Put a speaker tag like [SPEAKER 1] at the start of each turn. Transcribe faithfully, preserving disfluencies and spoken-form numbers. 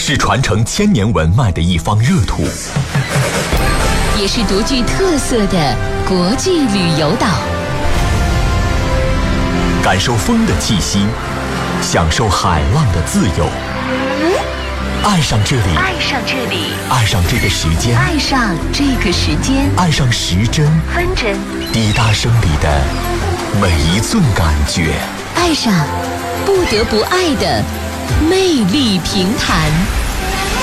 [SPEAKER 1] 是传承千年文脉的一方热土，
[SPEAKER 2] 也是独具特色的国际旅游岛。
[SPEAKER 1] 感受风的气息，享受海浪的自由，爱上这里，
[SPEAKER 2] 爱上这里，
[SPEAKER 1] 爱上这个时间，
[SPEAKER 2] 爱上这个时间，
[SPEAKER 1] 爱上时针
[SPEAKER 2] 分针
[SPEAKER 1] 滴答声里的每一寸感觉，
[SPEAKER 2] 爱上不得不爱的魅力平潭。